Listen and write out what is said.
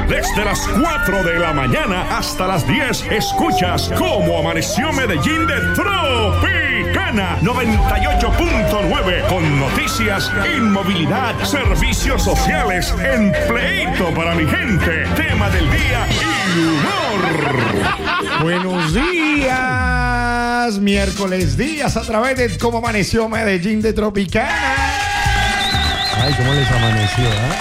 Desde las 4 de la mañana hasta las 10, escuchas Cómo Amaneció Medellín de Tropicana 98.9, con noticias, inmovilidad, servicios sociales, empleito para mi gente, tema del día y humor. Buenos días, miércoles días a través de Cómo Amaneció Medellín de Tropicana. Ay, ¿cómo les amaneció?